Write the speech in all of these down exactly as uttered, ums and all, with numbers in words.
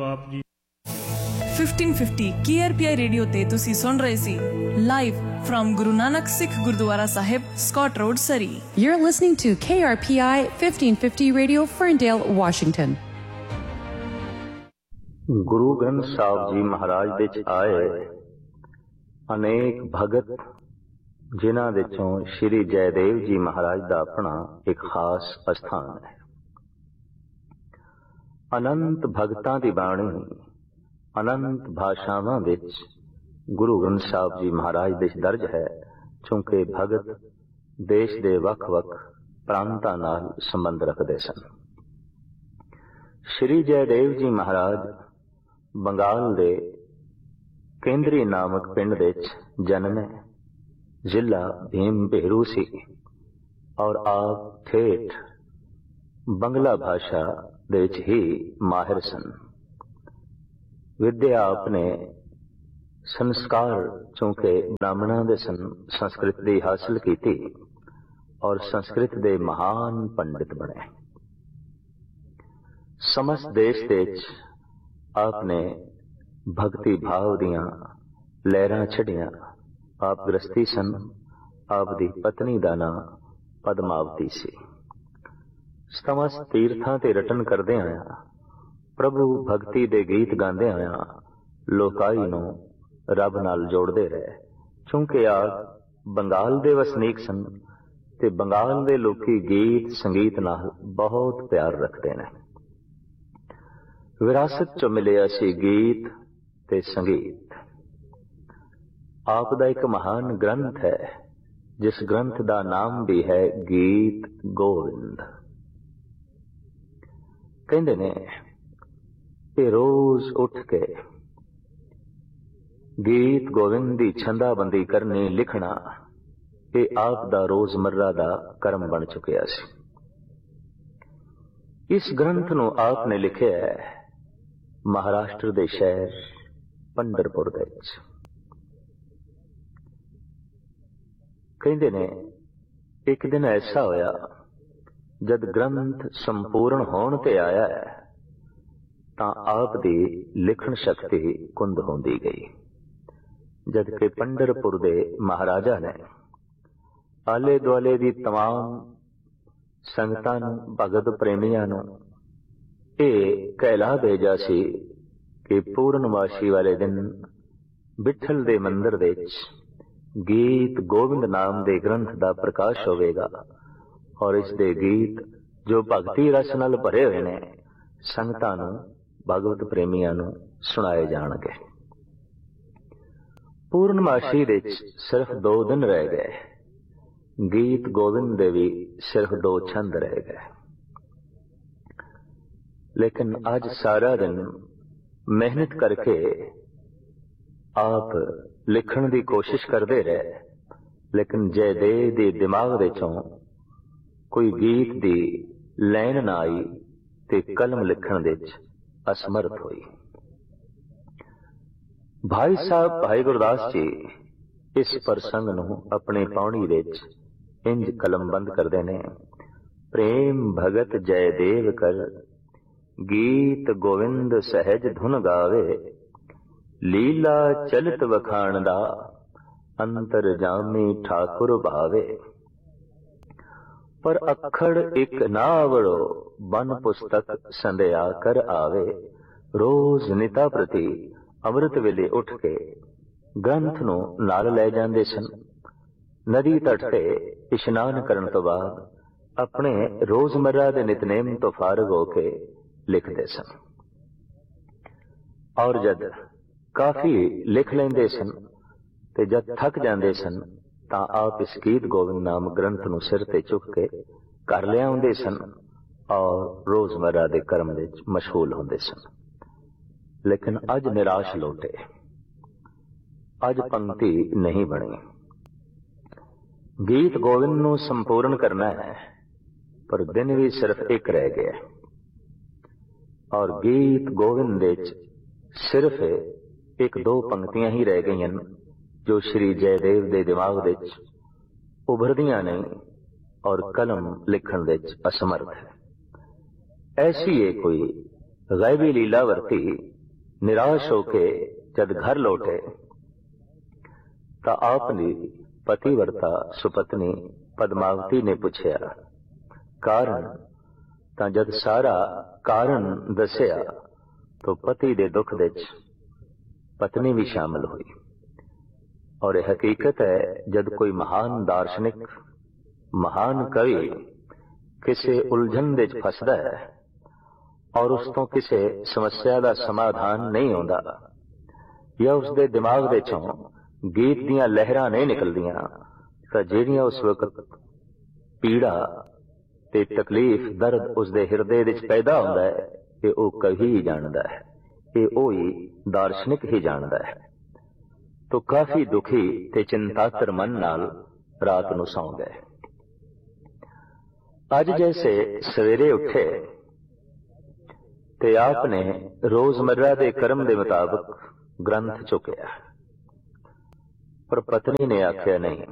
ਆਪ ਜੀ fifteen fifty K R P ਆਈ radio ਤੇ ਤੁਸੀਂ ਸੁਣ ਰਹੇ ਸੀ live firm Guru Nanak Sikh Gurdwara Sahib, Scott road, Surrey. You're listening to K R P I fifteen fifty Radio, Ferndale, Washington. Guru Granth Sahib ji ਮਹਾਰਾਜ ਦੇ ਚ ਆਏ ਅਨੇਕ ਭਗਤ, ਜਿਨ੍ਹਾਂ ਵਿੱਚੋਂ ਸ਼੍ਰੀ ਜੈਦੇਵ ਜੀ ਮਹਾਰਾਜ ਦਾ ਆਪਣਾ ਇੱਕ ਖਾਸ ਅਸਥਾਨ ਹੈ। ਅਨੰਤ ਭਗਤਾਂ ਦੀ ਬਾਣੀ ਅਨੰਤ ਭਾਸ਼ਾਵਾਂ ਵਿੱਚ ਗੁਰੂ ਗ੍ਰੰਥ ਸਾਹਿਬ ਜੀ ਮਹਾਰਾਜ ਦੇ ਦਰਜ ਹੈ, ਕਿਉਂਕਿ ਭਗਤ ਦੇਸ਼ ਦੇ ਵੱਖ-ਵੱਖ ਪ੍ਰਾਂਤਾਂ ਨਾਲ ਸੰਬੰਧ ਰੱਖਦੇ ਸਨ। ਸ਼੍ਰੀ ਜੈਦੇਵ ਜੀ ਮਹਾਰਾਜ ਬੰਗਾਲ ਦੇ ਕੇਂਦਰੀ ਨਾਮਕ ਪਿੰਡ ਵਿੱਚ ਜਨਮੇ। ਜ਼ਿਲ੍ਹਾ ਭੀਮ ਭੇਰੂ ਸੀ ਔਰ ਆਪ ਠੇਠ ਬੰਗਲਾ ਭਾਸ਼ਾ ਦੇ ਵਿੱਚ ਹੀ ਮਾਹਿਰ ਸਨ। ਵਿਦਿਆ ਆਪਣੇ ਸੰਸਕਾਰ ਚੂੰਕਿ ਬ੍ਰਾਹਮਣਾਂ ਦੇ ਸਨ, ਸੰਸਕ੍ਰਿਤ ਦੀ ਹਾਸਲ ਕੀਤੀ ਔਰ ਸੰਸਕ੍ਰਿਤ ਦੇ ਮਹਾਨ ਪੰਡਿਤ ਬਣੇ। ਸਮਸਤ ਦੇਸ਼ ਦੇ ਵਿੱਚ ਆਪਨੇ ਭਗਤੀ ਭਾਵ ਦੀਆਂ ਲਹਿਰਾਂ ਛੱਡੀਆਂ। ਆਪ ਗ੍ਰਸਤੀ ਸਨ। ਆਪ ਦੀ ਪਤਨੀ ਦਾ ਨਾਂ ਪਦਮਾਵਤੀ ਸੀ। ਸਮਸਤ ਤੀਰਥਾਂ ਤੇ ਰਟਨ ਕਰਦੇ ਆਇਆ, ਪ੍ਰਭੂ ਭਗਤੀ ਦੇ ਗੀਤ ਗਾਉਂਦੇ ਆਇਆ ਲੋਕਾਈ ਨੂੰ ਰੱਬ ਨਾਲ ਜੋੜਦੇ ਰਹੇ। ਕਿਉਂਕਿ ਆਪ ਬੰਗਾਲ ਦੇ ਵਸਨੀਕ ਸਨ ਤੇ ਬੰਗਾਲ ਦੇ ਲੋਕੀ ਗੀਤ ਸੰਗੀਤ ਨਾਲ ਬਹੁਤ ਪਿਆਰ ਰੱਖਦੇ ਨੇ। ਵਿਰਾਸਤ ਚੋਂ ਮਿਲਿਆ ਸੀ ਗੀਤ ਤੇ ਸੰਗੀਤ। ਆਪ ਦਾ ਇੱਕ ਮਹਾਨ ਗ੍ਰੰਥ ਹੈ, ਜਿਸ ਗ੍ਰੰਥ ਦਾ ਨਾਮ ਵੀ ਹੈ ਗੀਤ ਗੋਵਿੰਦ। ਕਹਿੰਦੇ ਨੇ ਕਿ ਰੋਜ਼ ਉੱਠ ਕੇ ਗੀਤ ਗੋਵਿੰਦ ਦੀ ਛੰਦਾਬੰਦੀ ਕਰਨੀ, ਲਿਖਣਾ, ਇਹ ਆਪ ਦਾ ਰੋਜ਼ਮर्रा ਦਾ ਕਰਮ ਬਣ ਚੁੱਕਿਆ ਸੀ। ਇਸ ਗ੍ਰੰਥ ਨੂੰ ਆਪ ਨੇ ਲਿਖਿਆ ਹੈ ਮਹਾਰਾਸ਼ਟਰ ਦੇ ਸ਼ਹਿਰ ਪੰਢਰਪੁਰ ਦੇ ਵਿੱਚ। ਕਹਿੰਦੇ ਨੇ ਇੱਕ ਦਿਨ ਐਸਾ ਹੋਇਆ, ਜਦ ਗ੍ਰੰਥ ਸੰਪੂਰਨ ਹੋਣ ਤੇ ਆਇਆ ਹੈ ਤਾਂ ਆਪ ਦੀ ਲਿਖਣ ਸ਼ਕਤੀ ਕੁੰਦ ਹੁੰਦੀ ਗਈ। ਜਦ ਕਿ ਪੰਢਰਪੁਰ ਦੇ ਮਹਾਰਾਜਾ ਨੇ ਆਲੇ ਦੁਆਲੇ ਦੀ ਤਮਾਮ ਸੰਗਤਾਂ ਨੂੰ, ਭਗਤ ਪ੍ਰੇਮੀਆਂ ਨੂੰ ਇਹ ਕਹਿਲਾ ਭੇਜਿਆ ਸੀ ਕਿ ਪੂਰਨਮਾਸ਼ੀ ਵਾਲੇ ਦਿਨ ਵਿਠਲ ਦੇ ਮੰਦਰ ਵਿੱਚ ਗੀਤ ਗੋਬਿੰਦ ਨਾਮ ਦੇ ਗ੍ਰੰਥ ਦਾ ਪ੍ਰਕਾਸ਼ ਹੋਵੇਗਾ ਔਰ ਇਸ ਦੇ ਗੀਤ ਜੋ ਭਗਤੀ ਰਸ ਨਾਲ ਭਰੇ ਹੋਏ ਨੇ ਸੰਗਤਾਂ ਨੂੰ, ਭਗਵਤ ਪ੍ਰੇਮੀਆਂ ਨੂੰ ਸੁਣਾਏ ਜਾਣਗੇ। ਪੂਰਨਮਾਸ਼ੀ ਵਿੱਚ ਸਿਰਫ ਦੋ ਦਿਨ ਰਹਿ ਗਏ। ਗੀਤ ਗੋਬਿੰਦ ਦੇ ਵੀ ਸਿਰਫ ਦੋ ਛੰਦ ਰਹਿ ਗਏ। ਲੇਕਿਨ ਅੱਜ ਸਾਰਾ ਦਿਨ ਮਿਹਨਤ ਕਰਕੇ ਆਪ ਲਿਖਣ ਦੀ ਕੋਸ਼ਿਸ਼ ਕਰਦੇ ਰਹੇ, ਲੇਕਿਨ ਜੈਦੇਵ ਦੇ ਦਿਮਾਗ ਵਿੱਚੋਂ ਕੋਈ ਗੀਤ ਦੀ ਲਾਈਨ ਨਾ ਆਈ ਤੇ ਕਲਮ ਲਿਖਣ ਵਿੱਚ ਅਸਮਰਥ ਹੋਈ। ਭਾਈ ਸਾਹਿਬ ਭਾਈ ਗੁਰਦਾਸ ਜੀ ਇਸ ਪ੍ਰਸੰਗ ਨੂੰ ਆਪਣੀ ਪਾਉਣੀ ਵਿੱਚ ਇੰਜ ਕਲਮਬੰਦ ਕਰਦੇ ਨੇ। ਪ੍ਰੇਮ ਭਗਤ ਜੈਦੇਵ ਕਰ, ਗੀਤ ਗੋਵਿੰਦ ਸਹਿਜ ਧੁਨ ਗਾਵੇ, ਲੀਲਾ ਚਲਿਤ ਵਖਾਣ ਦਾ, ਅੰਤਰ ਜਾਮੀ ਠਾਕੁਰ ਭਾਵੇ। ਪਰ ਅੱਖੜ ਇੱਕ ਨਾ ਆਵੜੋ, ਬਨ ਪੁਸਤਕ ਸੰਧਿਆ ਕਰ ਆਵੇ। ਰੋਜ਼ ਨਿਤਾ ਪ੍ਰਤੀ ਅੰਮ੍ਰਿਤ ਵੇਲੇ ਉੱਠ ਕੇ ਗ੍ਰੰਥ ਨੂੰ ਨਾਲ ਲੈ ਜਾਂਦੇ ਸਨ। ਨਦੀ ਤਟ ਤੇ ਇਸ਼ਨਾਨ ਕਰਨ ਤੋਂ ਬਾਅਦ ਆਪਣੇ ਰੋਜ਼ਮर्रा ਦੇ ਨਿਤਨੇਮ ਤੋਂ ਫਾਰਗ ਹੋ ਕੇ ਲਿਖਦੇ ਸਨ ਔਰ ਜਦ ਕਾਫੀ ਲਿਖ ਲੈਂਦੇ ਸਨ ਤੇ ਜਦ ਥੱਕ ਜਾਂਦੇ ਸਨ ਤਾਂ ਆਪ ਇਸ ਗੀਤ ਗੋਬਿੰਦ ਨਾਮ ਗ੍ਰੰਥ ਨੂੰ ਸਿਰ ਤੇ ਚੁੱਕ ਕੇ ਘਰ ਲਿਆਉਂਦੇ ਸਨ ਔਰ ਰੋਜ਼ਮर्रा ਦੇ ਕਰਮ ਵਿੱਚ ਮਸ਼ਗੂਲ ਹੁੰਦੇ ਸਨ। ਲੇਕਿਨ ਅੱਜ ਨਿਰਾਸ਼ ਲੋਟੇ, ਅੱਜ ਪੰਕਤੀ ਨਹੀਂ ਬਣੀ। ਗੀਤ ਗੋਬਿੰਦ ਨੂੰ ਸੰਪੂਰਨ ਕਰਨਾ ਹੈ, ਪਰ ਦਿਨ ਵੀ ਸਿਰਫ ਇੱਕ ਰਹਿ ਗਿਆ ਔਰ ਗੀਤ ਗੋਬਿੰਦ ਵਿੱਚ ਸਿਰਫ ਇੱਕ ਦੋ ਪੰਕਤੀਆਂ ਹੀ ਰਹਿ ਗਈਆਂ ਜੋ ਸ਼੍ਰੀ ਜੈਦੇਵ ਦੇ ਦਿਮਾਗ ਵਿੱਚ ਉਭਰਦੀਆਂ ਨਹੀਂ ਔਰ ਕਲਮ ਲਿਖਣ ਵਿੱਚ ਅਸਮਰਥ ਹੈ। ਐਸੀ ਇਹ ਕੋਈ गैबी लीला वरती निराश होके जद घर लौटे तो आपने पतिव्रता सुपत्नी पद्मावती ने पूछया कारण, तां जद सारा कारण दसिया तो पति दे दुख दे पत्नी भी शामिल हुई। और यह हकीकत है, जद कोई महान दार्शनिक महान कवि किसी उलझन दे फसदा है और उस तो किसी समस्या का समाधान नहीं आता या उसके दिमाग दे चों गीत दियां लहरां नहीं निकलदियां, तां जिहड़ियां उस वक्त पीड़ा ते तकलीफ दर्द उसके हिरदे विच पैदा होंदा है, ये वो कवि ही जानदा है, ये वो ही दार्शनिक ही जानदा है। तो काफी दुखी ते चिंतातर मन नाल रात नूं सौ गए। अज जैसे सवेरे उठे ते आपने रोजमर्रा के कर्म के मुताबिक ग्रंथ चुकया, पर पत्नी ने आख्या नहीं,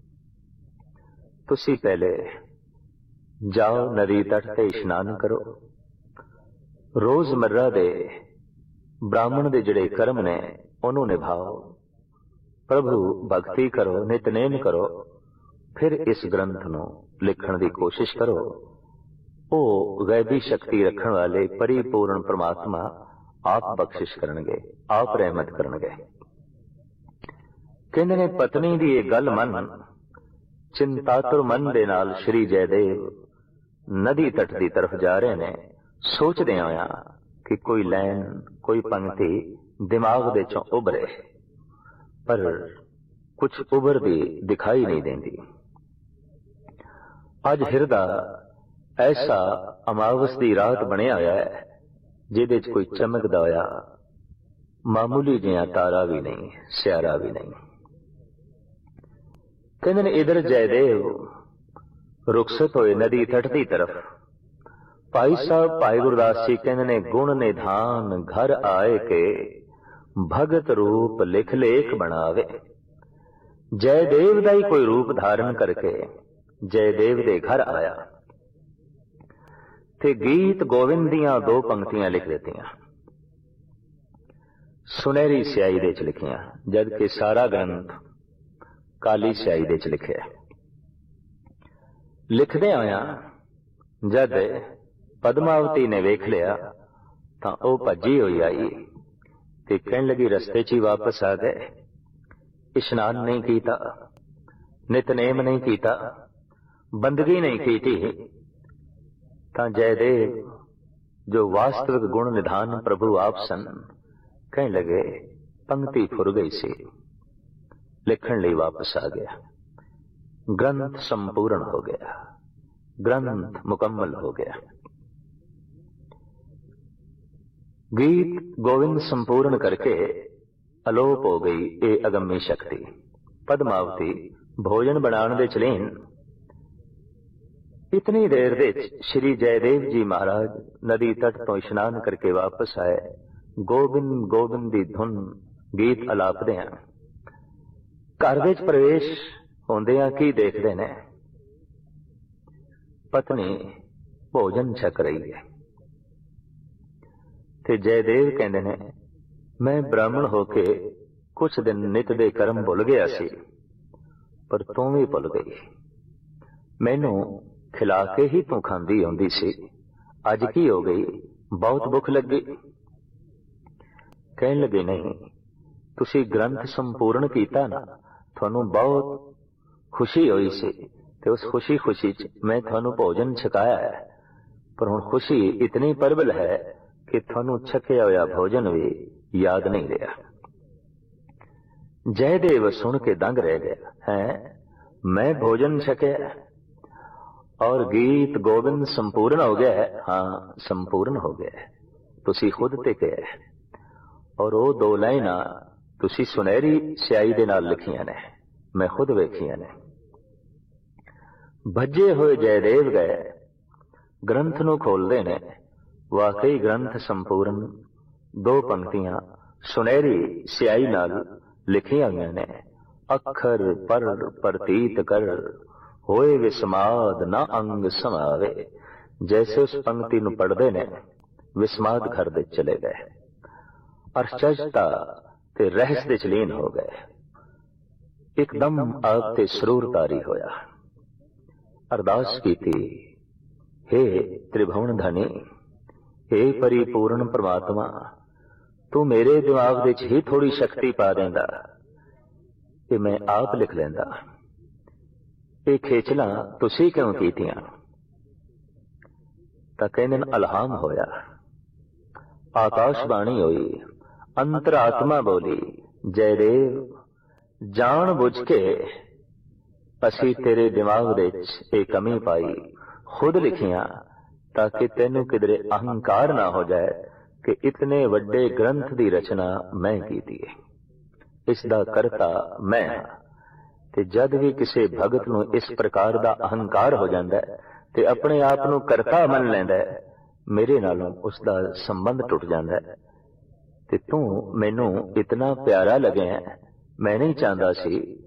तुसी पहले जाओ नदी तट ते इशनान करो, रोजमर्रा दे ब्राह्मण दे जड़े कर्म ने उन्होंने निभाओ, प्रभु भक्ति करो, नितनेम करो, फिर इस ग्रंथ नूं लिखण दी कोशिश करो। ओ गैबी शक्ति रखण वाले परिपूर्ण परमात्मा आप बख्शिश करनगे, आप रहमत करनगे। कहंदे ने पत्नी दी ये गल मन चिंतातुर मन दे नाल श्री जयदेव नदी तट दी तरफ जा रहे ने, सोचदे होया कि कोई लाइन कोई पंक्ति दिमाग दे चों उभरे, पर कुछ उभरदी दिखाई नहीं देंदी। अज हिरदा ऐसा अमावस दी रात बनिया होया है जिहदे च कोई चमकदा होया मामूली जिहा तारा भी नहीं, सियारा भी नहीं। कहंदे ने इधर जयदेव रुखसत होए नदी तट दी तरफ। भाई साहब भाई गुरदास जी कहंदे ने गुण निधान घर आए के भगत रूप लिख लेख बनावे। जयदेव दा ही कोई रूप धारण करके जयदेव दे घर आया ते गीत गोविंद दियां दो पंक्तियां लिख देतियां, सुनहरी स्याही दे च लिखियां, जबकि सारा ग्रंथ काली स्याही दे च लिखिया। लिखदे आया जद पद्मावती ने वेख लिया तां ओ भजी होई आई ते कहन लगी रस्ते च ही वापस आ गए, इशनान नहीं कीता, नितनेम नहीं कीता, बंदगी नहीं की थी। तां जयदेव जो वास्तविक गुण निधान प्रभु आप सन, कहने लगे पंक्ति फुर गई सी, लिखण लई वापस आ गया। ग्रंथ संपूर्ण हो गया, ग्रंथ मुकम्मल हो गया। गीत गोविंद संपूर्ण करके अलोप हो गई ये अगम्य शक्ति। पद्मावती भोजन बनाने दे चलेन। इतनी देर दे श्री जयदेव जी महाराज नदी तट तो इशनान करके वापस आए। गोबिंद गोबिंद दी धुन गीत अलापदे हैं। घर विच प्रवेश होंदियां की देखदे ने, पत्नी भोजन छक रही है ते जयदेव कहंदे ने मैं ब्राह्मण होके कुछ दिन नित दे कर्म भुल गया सी, पर तू भी भुल गई। मैनू खिला के ही तू खांदी आउंदी सी, अज की हो गई, बहुत भुख लगी। कहन लगे नहीं, तुसी ग्रंथ संपूर्ण कीता ना, थानू बहुत खुशी हुई सी ते उस खुशी खुशी च मैं थानू भोजन छकाया है, पर हुण खुशी इतनी प्रबल है कि थानू छकिया होया भोजन भी याद नहीं रहा। जयदेव सुन के दंग रह गया है, मैं भोजन छकिया और गीत गोविंद संपूर्ण हो गया है। हाँ संपूर्ण हो गया है, तुसी खुद ते कहा है, और वो दो लाइना तुसी सुनहरी स्याही दे नाल लिखियां ने, मैं खुद वेखियां ने। भजे हुए जयदेव गए, ग्रंथ नू खोलदे ने, वाकई ग्रंथ संपूर्ण, दो पंक्तियां सुनहरी स्याही नाल लिखियां हुई ने। अखर पर प्रतीत कर होए विस्माद न अंग समावे। जैसे उस पंक्ति नू पढ़दे ने विस्माद घर दे चले गए। अरचजता ते रहस दे लीन हो गए। एकदम आप ते सरूर तारी होया। अरदास की थी, हे त्रिभुवन धनी, हे परिपूर्ण परमात्मा, तू मेरे दिमाग विच ही थोड़ी शक्ति पा देंदा कि मैं आप लिख लेंदा। ये खेचला तुसी क्यों कीतियां? तां कहंदे ने अलहाम होया, आकाशबाणी होई, अंतरात्मा बोली, जयदेव जान बुझ के असी तेरे दिमाग विच ये कमी पाई, खुद लिखियां ताकि तेनू किधरे अहंकार ना हो जाए कि इतने वड्डे ग्रंथ दी रचना मैं कीती है, इसदा करता मैं हां। ते जद भी किसी भगत नू इस प्रकार दा अहंकार हो जाता है ते अपने आप नू करता मन लैंदा है, मेरे नालों उसका संबंध टुट जाता है। ते तू मैनू इतना प्यारा लगे, मैं नहीं चाहता सी